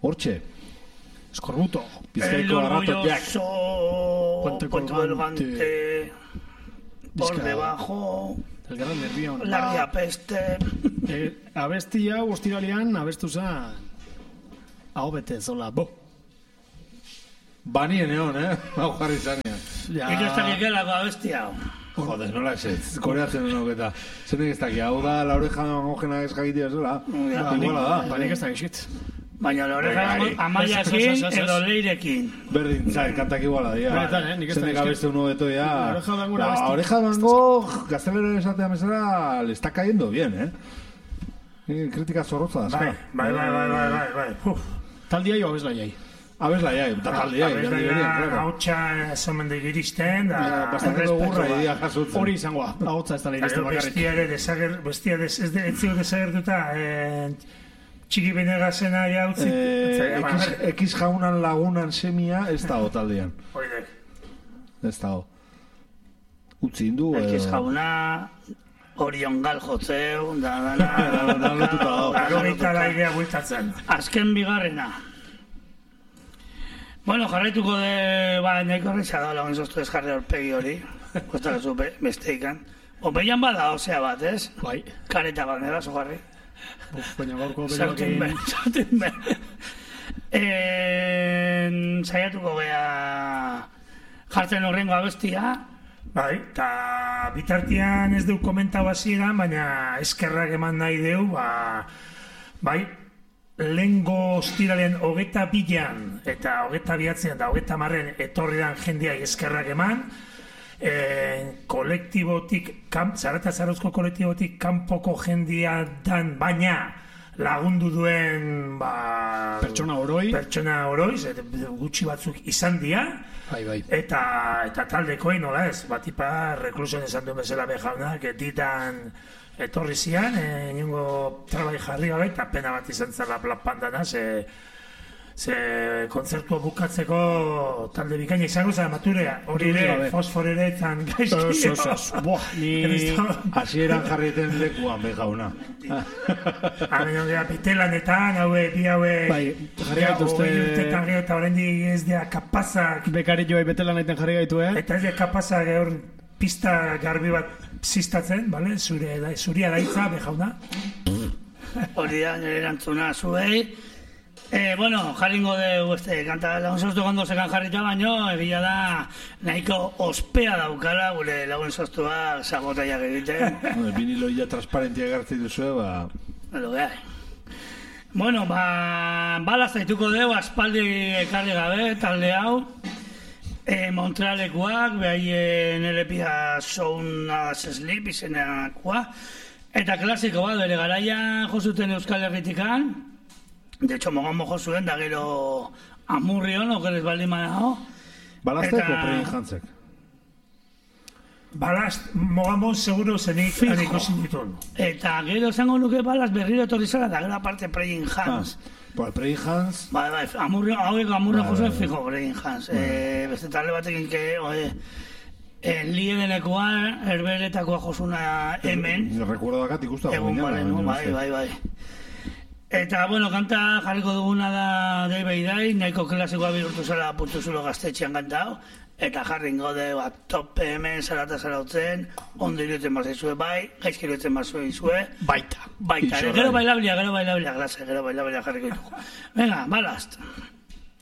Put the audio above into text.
Hortxe. Escorbuto. Bizkaiko arratoteak. Puente Colgante. Por debajo. El gran nervio. Larga peste. Abestia ostiralean abestu zen. Hau bete zola, bo. Banien egon, hau jarri zanean. Ikastak ikelako abestia. Joder, nola ez, koreatzen noketa. Zenek ez daki, hau da, la oreja mangojena ez jakitia zela. Iguala da. Banik ez dakizit. Baina la oreja amaiakin edo leirekin. Berdin, zai, kantak iguala dira. Zenek abeste uno beto ya. La oreja mangoj, gaztelero esatea mesera, le está cayendo bien, Kritika zorrotza da. Bai. Taldia jo abesla jai. Abesla jai, eta taldia jai. Abesla hautsa zomendik iristen. Bastante gogurra idia jasotzen. Hori izangoa, hautsa ez da iristen bakarrik. Bestia ez zio desagertuta, txiki benegazena jautzi. Ekiz jaunan lagunan semia ez dago taldean. Oidek. Ez dago. Utzi indu. Ekiz jauna... Orion gal jotzeu, da lotuta dago. Arrobita da idea bultatzen. Azken bigarrena. Bueno, jarraituko de... Neko horretza da, lagun zoztu ez jarri horpegi hori. Kostara zupe, besteikan. Opeian bada, osea bat, ez? Bai. Kareta bat, nera, zo jarri. Baina gaurko sartin ben. Saiatuko gea jartzen horrengo abestia. Bai, eta bitartian ez deu komentau hasieran, baina eskerrak eman nahi deu, bai, lehengo ostiralen 22an eta 22an eta 30an etorridan jendeai eskerrak eman, kolektibotik, Zarata Zarauzko kolektibotik kanpoko jendea dan, baina lagundu duen pertsona oroiz, gutxi batzuk izan dira. Bai. Eta taldekoei nola ez, batipa reklusion esan duen bezala behaunak, ditan etorri zian, ingo trabai jarri gabe, eta pena bat izan zela pandana, ze kontzertua bukatzeko talde bikaina izango zara maturea, hori ere, fosforeretan gaizkio. Hasieran jarrieten lekuan behauna. Hamen ondea pitelanetan, bi haue jarri gaituzte eta horrendik ez dira kapazak bekari joai betelanetan jarri gaitu, eta ez dira kapazak hor pista garbi bat ziztatzen, bale? Zuria daitza behauna. Hori da, nire erantzuna zuei. Bueno, jarringo de kanta lagun zoztu gondo zekan jarrita baino, egia da nahiko ospea daukala gure lagun zoztua sagotaiak egiten. Vinilo ya transparentia gartzi duzue, Lo que hay. Bueno, bala zaituko deu, aspaldi ekarri gabe, talde hau. Montrealekoak, behaien elepia Sound as Sleep izenakoa. Eta klasiko bat, bere garaia jozuten Euskal Herritikan. De hecho, mogamo jozuen, da gero amurrion, okeres baldin manao. Balazteko Prein Hantzek? Balast, mogamo seguro zenik ikusi ditun. Eta gero esango nuke balaz berriro etorri zara, da gero aparte Prein Hans. Prein Hans? Bai, amurrion jozuen fijo Prein Hans. Beste talde batekin liedenekoa, herberetakoa jozuna hemen. Recuerdo dakat ikusta. Egun balen, bai. Eta, bueno, kanta jarriko duguna da Day by Day, nahiko klasikoa bihurtu zela puntu zulo gaztetxean kantau, eta jarringo de tope hemen Zarata Zarautzen, ondo irutzen bazaizue bai, gaizki irutzen bazaizue. Baita. Gero bailablia, glase, gero bailablia jarriko ditugu. Venga, balast.